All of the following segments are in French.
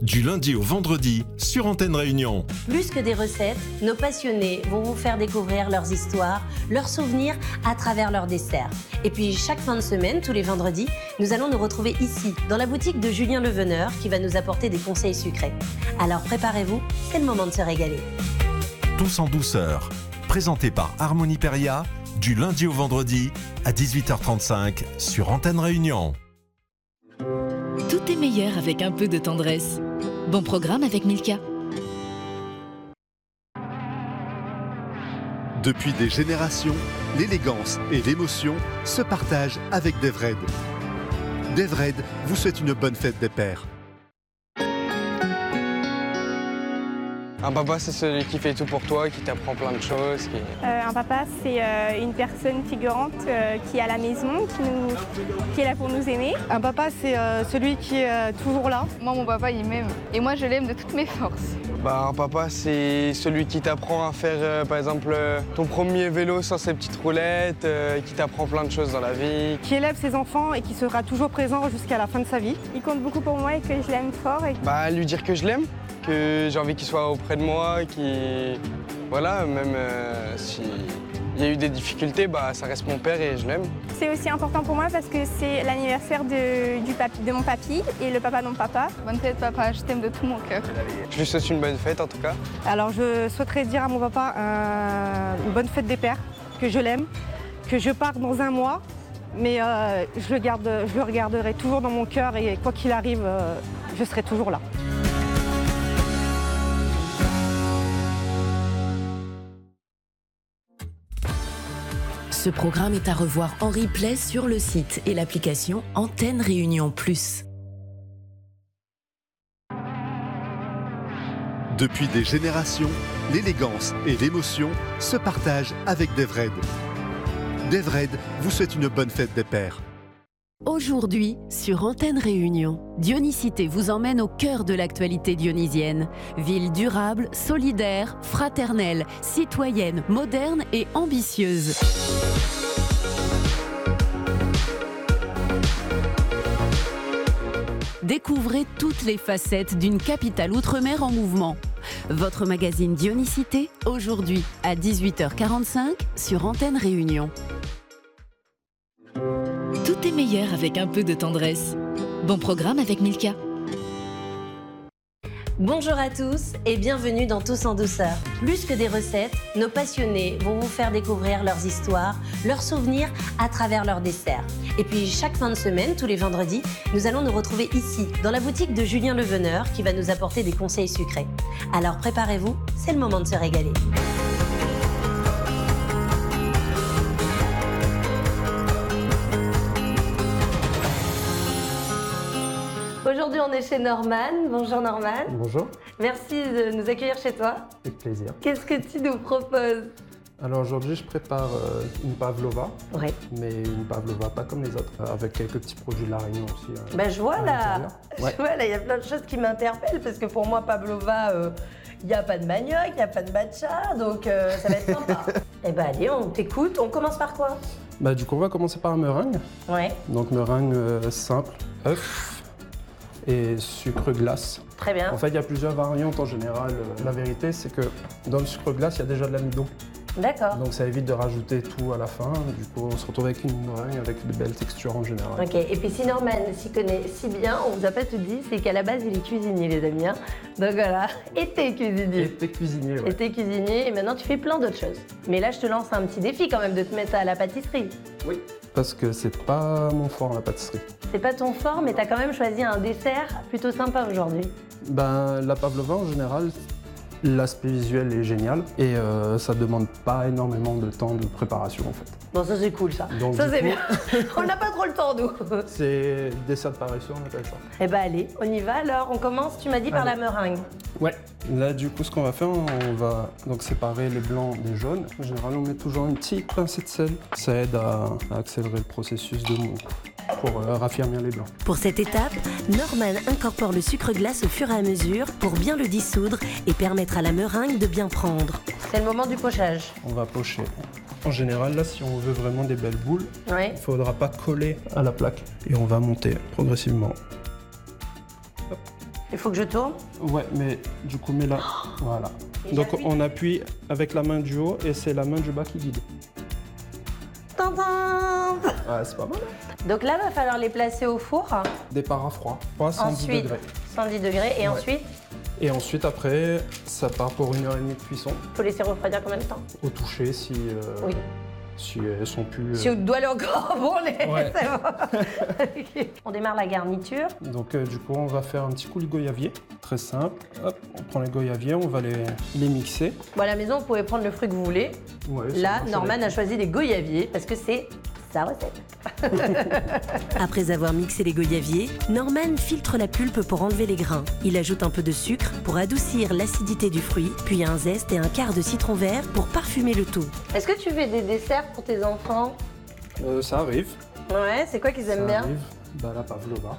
du lundi au vendredi sur Antenne Réunion. Plus que des recettes, nos passionnés vont vous faire découvrir leurs histoires, leurs souvenirs à travers leurs desserts. Et puis chaque fin de semaine, tous les vendredis, nous allons nous retrouver ici, dans la boutique de Julien Leveneur, qui va nous apporter des conseils sucrés. Alors préparez-vous, c'est le moment de se régaler. Tous en douceur, présenté par Harmonie Peria, du lundi au vendredi à 18h35 sur Antenne Réunion. Tout est meilleur avec un peu de tendresse. Bon programme avec Milka. Depuis des générations, l'élégance et l'émotion se partagent avec Devred. Devred vous souhaite une bonne fête des pères. Un papa, c'est celui qui fait tout pour toi, qui t'apprend plein de choses. Un papa, c'est une personne figurante qui est à la maison, qui est là pour nous aimer. Un papa, c'est celui qui est toujours là. Moi, mon papa, il m'aime. Et moi, je l'aime de toutes mes forces. Un papa, c'est celui qui t'apprend à faire, par exemple, ton premier vélo sans ses petites roulettes, qui t'apprend plein de choses dans la vie. Qui élève ses enfants et qui sera toujours présent jusqu'à la fin de sa vie. Il compte beaucoup pour moi et que je l'aime fort. Lui dire que je l'aime, que j'ai envie qu'il soit auprès de moi, voilà, même s'il y a eu des difficultés, ça reste mon père et je l'aime. C'est aussi important pour moi parce que c'est l'anniversaire de mon papy et le papa de mon papa. Bonne fête papa, je t'aime de tout mon cœur. Je lui souhaite une bonne fête en tout cas. Alors je souhaiterais dire à mon papa une bonne fête des pères, que je l'aime, que je pars dans un mois, mais je le regarderai toujours dans mon cœur et quoi qu'il arrive, je serai toujours là. Ce programme est à revoir en replay sur le site et l'application Antenne Réunion Plus. Depuis des générations, l'élégance et l'émotion se partagent avec Devred. Devred vous souhaite une bonne fête des pères. Aujourd'hui, sur Antenne Réunion, Dionysité vous emmène au cœur de l'actualité dionysienne. Ville durable, solidaire, fraternelle, citoyenne, moderne et ambitieuse. Découvrez toutes les facettes d'une capitale outre-mer en mouvement. Votre magazine Dionysité, aujourd'hui à 18h45 sur Antenne Réunion. Tout est meilleur avec un peu de tendresse. Bon programme avec Milka. Bonjour à tous et bienvenue dans Tous en douceur. Plus que des recettes, nos passionnés vont vous faire découvrir leurs histoires, leurs souvenirs à travers leurs desserts. Et puis chaque fin de semaine, tous les vendredis, nous allons nous retrouver ici, dans la boutique de Julien Leveneur, qui va nous apporter des conseils sucrés. Alors préparez-vous, c'est le moment de se régaler. Aujourd'hui, on est chez Norman. Bonjour Norman. Bonjour. Merci de nous accueillir chez toi. Avec plaisir. Qu'est-ce que tu nous proposes? Alors aujourd'hui, je prépare une pavlova. Oui. Mais une pavlova pas comme les autres, avec quelques petits produits de la Réunion aussi. Je vois là, il y a plein de choses qui m'interpellent parce que pour moi, pavlova, il n'y a pas de manioc, il n'y a pas de matcha, donc ça va être sympa. Allez, on t'écoute. On commence par quoi? Du coup, on va commencer par un meringue. Ouais. Donc meringue simple, œuf et sucre glace. Très bien. En fait, il y a plusieurs variantes en général. La vérité, c'est que dans le sucre glace, il y a déjà de l'amidon. D'accord. Donc ça évite de rajouter tout à la fin. Du coup, on se retrouve avec une meringue avec de belles textures en général. Ok, et puis si Norman s'y connaît si bien, on vous a pas tout dit, c'est qu'à la base, il est cuisinier, les amis. Donc voilà, et t'es cuisinier. Et t'es cuisinier, ouais. Et t'es cuisinier, et maintenant tu fais plein d'autres choses. Mais là, je te lance un petit défi quand même de te mettre à la pâtisserie. Oui. Parce que c'est pas mon fort, la pâtisserie. C'est pas ton fort, mais t'as quand même choisi un dessert plutôt sympa aujourd'hui. La pavlova, en général, l'aspect visuel est génial et ça demande pas énormément de temps de préparation en fait. Bon, ça c'est cool ça. Donc, ça c'est bien. On n'a pas trop le temps nous. C'est dessert de paresseux, on appelle ça. Allez, on y va alors. On commence, tu m'as dit, par la meringue. Ouais. Là du coup ce qu'on va faire, on va donc séparer les blancs des jaunes. En général on met toujours une petite pincée de sel. Ça aide à accélérer le processus de moule pour raffermir les blancs. Pour cette étape, Norman incorpore le sucre glace au fur et à mesure pour bien le dissoudre et permettre à la meringue de bien prendre. C'est le moment du pochage. On va pocher. En général, là, si on veut vraiment des belles boules, il ne faudra pas coller à la plaque. Et on va monter progressivement. Hop. Il faut que je tourne. Ouais, mais du coup, mets là. Voilà. Donc on appuie avec la main du haut et c'est la main du bas qui guide. Tintin. Ouais, c'est pas mal. Donc là, il va falloir les placer au four. Départ à froid, pas 110 Ensuite, degrés. 110 degrés. Et Ouais. ensuite, Et ensuite, après, ça part pour 1h30 de cuisson. il faut laisser refroidir combien de temps? Au toucher, si, Oui. si elles sont plus... Si on doit aller encore brûler, Ouais. c'est bon. Ok. On démarre la garniture. Donc du coup, on va faire un petit coulis goyavier, très simple. Hop, on prend les goyaviers, on va les mixer. Bon, à la maison, vous pouvez prendre le fruit que vous voulez. Ouais, Là, ça, Norman a choisi les goyaviers parce que c'est sa recette. Après avoir mixé les goyaviers, Norman filtre la pulpe pour enlever les grains. Il ajoute un peu de sucre pour adoucir l'acidité du fruit, puis un zeste et un quart de citron vert pour parfumer le tout. Est-ce que tu fais des desserts pour tes enfants? Ça arrive. Ouais, c'est quoi qu'ils aiment Ça bien? arrive. Bah la pavlova.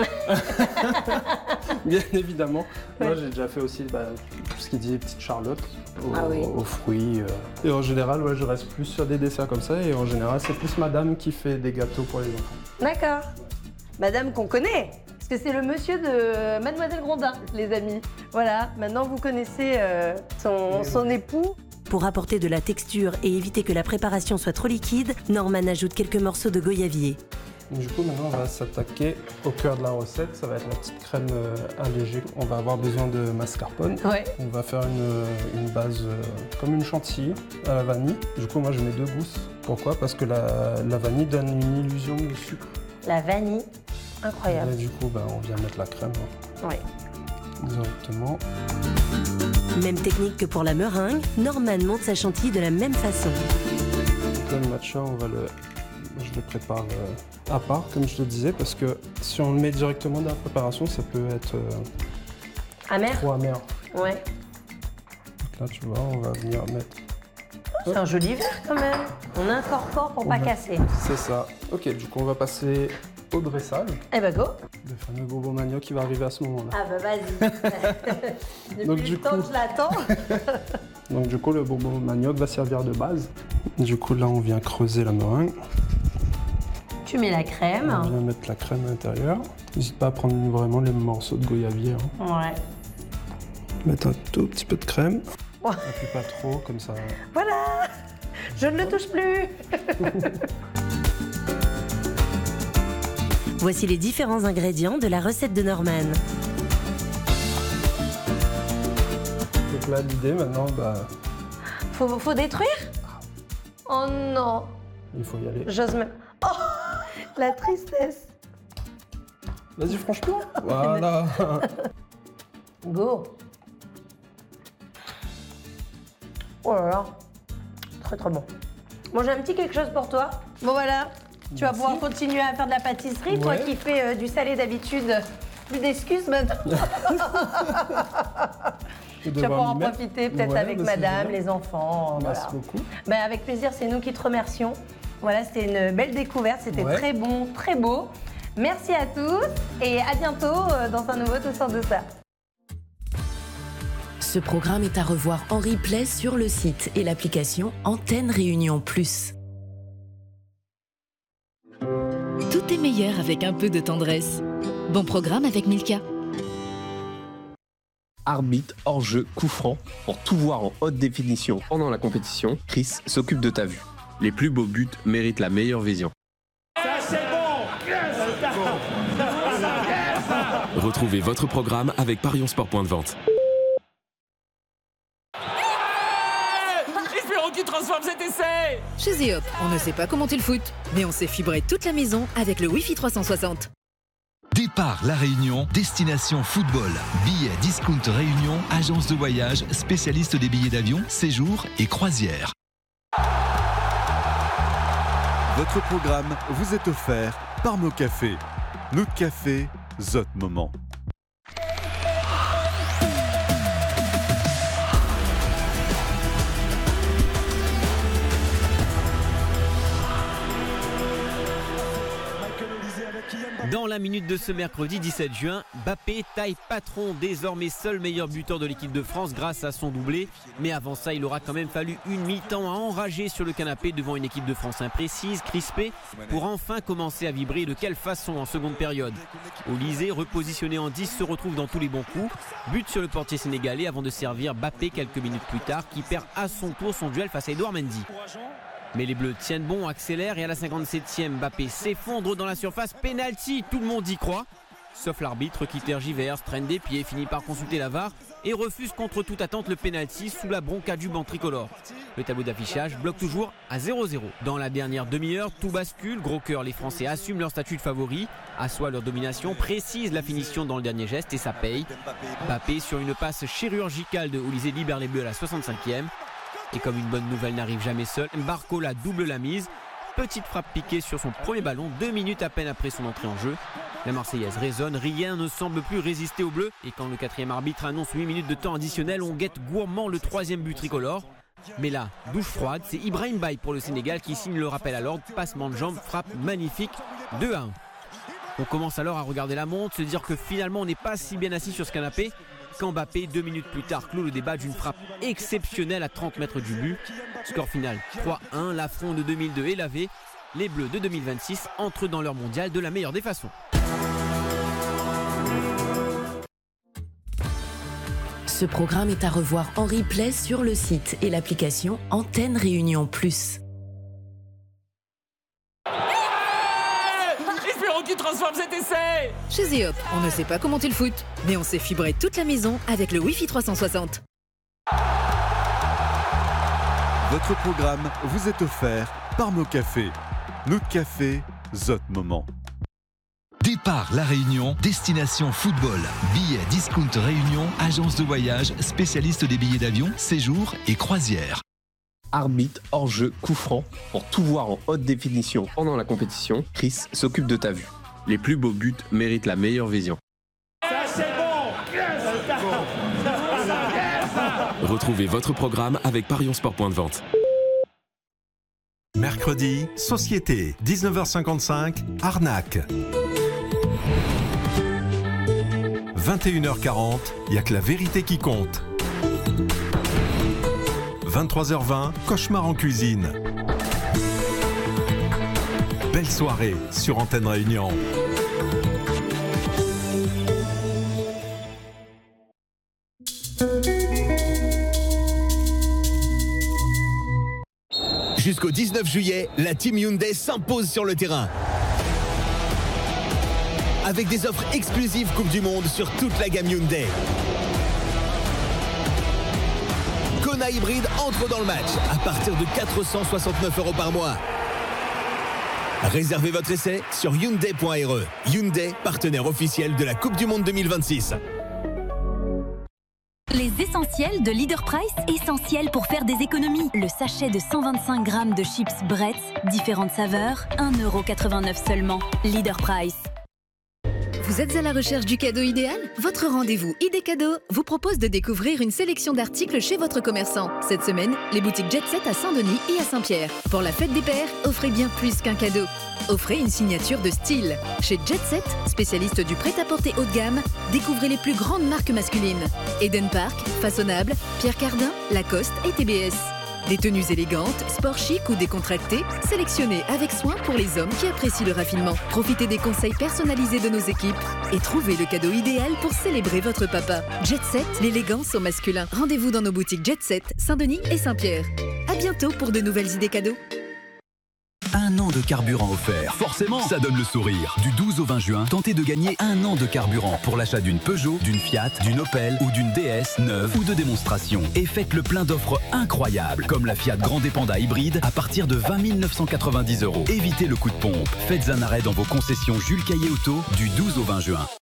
Bien évidemment. Moi j'ai déjà fait aussi tout ce qui dit petite charlotte aux fruits. Et en général, ouais, je reste plus sur des desserts comme ça. Et en général, c'est plus madame qui fait des gâteaux pour les enfants. D'accord. Madame qu'on connaît, parce que c'est le monsieur de Mademoiselle Grondin, les amis. Voilà, maintenant vous connaissez son époux. Pour apporter de la texture et éviter que la préparation soit trop liquide, Norman ajoute quelques morceaux de goyavier. Du coup, maintenant, on va s'attaquer au cœur de la recette. Ça va être la petite crème allégée. On va avoir besoin de mascarpone. Ouais. On va faire une base comme une chantilly à la vanille. Du coup, moi, je mets 2 gousses. Pourquoi? Parce que la vanille donne une illusion de sucre. La vanille, incroyable. Et du coup, on vient mettre la crème Oui. directement. Même technique que pour la meringue, Norman monte sa chantilly de la même façon. Donc là, le matcha, je le prépare à part, comme je te disais, parce que si on le met directement dans la préparation, ça peut être Amer? trop amer. Ouais. Donc là, tu vois, on va venir mettre... C'est un joli verre quand même. On incorpore pour pas casser. C'est ça. Ok, du coup, on va passer au dressage. Eh ben go. Le fameux bonbon manioc qui va arriver à ce moment-là. Ah bah vas-y. Depuis Donc, le du temps coup- que je l'attends. Donc du coup, le bonbon manioc va servir de base. Du coup, là, on vient creuser la meringue. Tu mets la crème. On vient mettre la crème à l'intérieur. N'hésite pas à prendre vraiment les morceaux de goyavier. Ouais. Mettre un tout petit peu de crème. Ouais. Appuie pas trop, comme ça. Voilà. Je ne le touche plus. Voici les différents ingrédients de la recette de Norman. Donc là, l'idée maintenant, Faut détruire? Oh non. il faut y aller. J'ose même. Oh, la tristesse. Vas-y, franchement. Voilà. Go. Oh là là. Très très bon. Bon, j'ai un petit quelque chose pour toi. Bon voilà. Tu vas pouvoir continuer à faire de la pâtisserie. Toi Ouais. qui fais du salé d'habitude. Plus d'excuses maintenant. Tu vas pouvoir en profiter peut-être avec madame, les enfants. Merci Voilà. beaucoup. Ben, avec plaisir, c'est nous qui te remercions. Voilà, c'était une belle découverte, c'était Ouais. très bon, très beau. Merci à tous et à bientôt dans un nouveau Tous en douceur. Ce programme est à revoir en replay sur le site et l'application Antenne Réunion Plus. Tout est meilleur avec un peu de tendresse. Bon programme avec Milka. Arbitre, hors-jeu, coup franc. Pour tout voir en haute définition pendant la compétition, Chris s'occupe de ta vue. Les plus beaux buts méritent la meilleure vision. Retrouvez votre programme avec Parions Sport Point de Vente. Espérons qu'il transforme cet essai. Chez Zeop, on ne sait pas commenter le foot, mais on sait fibrer toute la maison avec le Wi-Fi 360. Départ La Réunion, destination football. Billets Discount Réunion, agence de voyage, spécialiste des billets d'avion, séjours et croisières. Votre programme vous est offert par nos cafés. Notre café, Zot Moment. Dans la minute de ce mercredi 17 juin, Mbappé taille patron, désormais seul meilleur buteur de l'équipe de France grâce à son doublé. Mais avant ça, il aura quand même fallu une mi-temps à enrager sur le canapé devant une équipe de France imprécise, crispée, pour enfin commencer à vibrer. De quelle façon en seconde période? Olysée, repositionné en 10, se retrouve dans tous les bons coups. But sur le portier sénégalais avant de servir Mbappé quelques minutes plus tard, qui perd à son tour son duel face à Edouard Mendy. Mais les Bleus tiennent bon, accélèrent et à la 57e, Mbappé s'effondre dans la surface. Penalty, tout le monde y croit. Sauf l'arbitre qui tergiverse, traîne des pieds, finit par consulter la VAR et refuse contre toute attente le penalty sous la bronca du banc tricolore. Le tableau d'affichage bloque toujours à 0-0. Dans la dernière demi-heure, tout bascule. Gros cœur, les Français assument leur statut de favori, assoient leur domination, précisent la finition dans le dernier geste et ça paye. Mbappé sur une passe chirurgicale de Olysée libère les Bleus à la 65e. Et comme une bonne nouvelle n'arrive jamais seule, Barcola double la mise. Petite frappe piquée sur son premier ballon, 2 minutes à peine après son entrée en jeu. La Marseillaise résonne, rien ne semble plus résister aux Bleus. Et quand le 4e arbitre annonce 8 minutes de temps additionnel, on guette gourmand le 3e but tricolore. Mais là, douche froide, c'est Ibrahim Baye pour le Sénégal qui signe le rappel à l'ordre. Passement de jambe, frappe magnifique, 2-1. On commence alors à regarder la montre, se dire que finalement on n'est pas si bien assis sur ce canapé. Quand Mbappé, 2 minutes plus tard, clôt le débat d'une frappe exceptionnelle à 30 mètres du but. Score final 3-1, l'affront de 2002 est lavé. Les Bleus de 2026 entrent dans leur mondial de la meilleure des façons. Ce programme est à revoir en replay sur le site et l'application Antenne Réunion Plus. Espérons qu'il transforme cet essai. Chez Zeop, on ne sait pas commenter le foot, mais on sait fibrer toute la maison avec le Wi-Fi 360. Votre programme vous est offert par nos cafés. Notre café, Zot Moment. Départ La Réunion, destination football. Billets Discount Réunion, agence de voyage, spécialiste des billets d'avion, séjours et croisières. Arbitre, hors-jeu, coup franc. Pour tout voir en haute définition pendant la compétition, Chris s'occupe de ta vue. Les plus beaux buts méritent la meilleure vision. Ça c'est bon. Retrouvez votre programme avec Parionssport Point de Vente. Mercredi, Société, 19h55, Arnaque. 21h40, il n'y a que la vérité qui compte. 23h20, Cauchemar en cuisine. Belle soirée sur Antenne Réunion. Jusqu'au 19 juillet, la Team Hyundai s'impose sur le terrain. Avec des offres exclusives Coupe du Monde sur toute la gamme Hyundai. Kona hybride entre dans le match à partir de 469 € par mois. Réservez votre essai sur Hyundai.re. Hyundai, partenaire officiel de la Coupe du Monde 2026. Les essentiels de Leader Price, essentiels pour faire des économies. Le sachet de 125 grammes de chips Bretz, différentes saveurs, 1,89 € seulement. Leader Price. Vous êtes à la recherche du cadeau idéal? Votre rendez-vous Idée Cadeau vous propose de découvrir une sélection d'articles chez votre commerçant. Cette semaine, les boutiques Jet Set à Saint-Denis et à Saint-Pierre. Pour la fête des pères, offrez bien plus qu'un cadeau. Offrez une signature de style. Chez Jet Set, spécialiste du prêt-à-porter haut de gamme, découvrez les plus grandes marques masculines. Eden Park, Façonnable, Pierre Cardin, Lacoste et TBS. Des tenues élégantes, sport chic ou décontractées, sélectionnées avec soin pour les hommes qui apprécient le raffinement. Profitez des conseils personnalisés de nos équipes et trouvez le cadeau idéal pour célébrer votre papa. Jet Set, l'élégance au masculin. Rendez-vous dans nos boutiques Jet Set, Saint-Denis et Saint-Pierre. À bientôt pour de nouvelles idées cadeaux. 1 an de carburant offert. Forcément, ça donne le sourire. Du 12 au 20 juin, tentez de gagner 1 an de carburant pour l'achat d'une Peugeot, d'une Fiat, d'une Opel ou d'une DS neuve ou de démonstration. Et faites le plein d'offres incroyables, comme la Fiat Grande Panda hybride à partir de 20 990 €. Évitez le coup de pompe. Faites un arrêt dans vos concessions Jules Caillé Auto du 12 au 20 juin.